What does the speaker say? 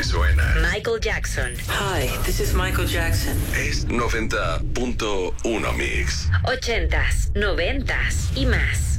que suena. Michael Jackson. Hi, this is Michael Jackson. Es 90.1 Mix. 80s, 90s y más.